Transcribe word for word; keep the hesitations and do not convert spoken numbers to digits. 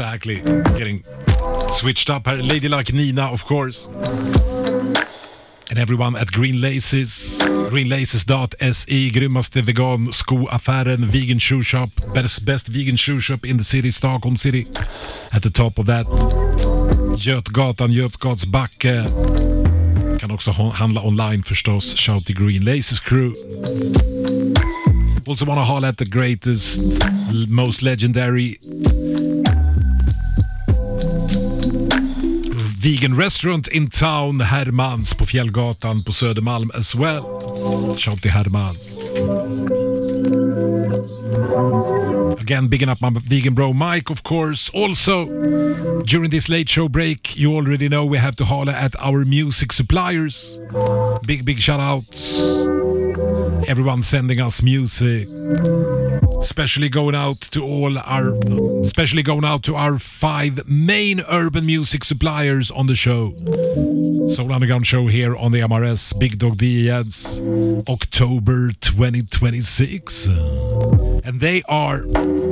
Exactly. Getting switched up here. Ladylike Nina, of course. And everyone at Green Laces. green laces dot se, grymmaste vegan-skoaffären, vegan shoe shop, best, best vegan shoe shop in the city, Stockholm City. At the top of that, Götgatan, Götgatsbacke. Kan också handla online förstås. Shout to Green Laces crew. Also wanna holler at the greatest, most legendary vegan restaurant in town, Hermans på Fjällgatan på Södermalm as well. Shout to Hermans. Again, bigging up my vegan bro Mike, of course. Also, during this late show break, you already know we have to holler at our music suppliers. Big, big shout outs. Everyone sending us music. Especially going out to all our, especially going out to our five main urban music suppliers on the show. Soul Underground show here on the M R S, Big Dog D Ads, October twenty twenty-six. And they are